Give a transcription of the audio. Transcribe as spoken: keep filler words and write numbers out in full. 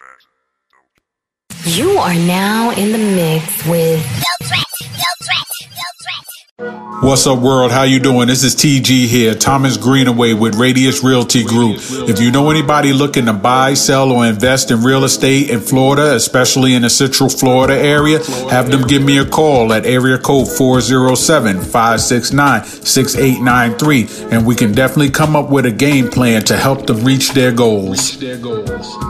You are now in the mix with What's up, world? How you doing? This is T G here, Thomas Greenaway with Radius Realty Group. If you know anybody looking to buy, sell, or invest in real estate in Florida, especially in the Central Florida area, have them give me a call at area code four oh seven, five six nine, six eight nine three, and we can definitely come up with a game plan to help them reach their goals.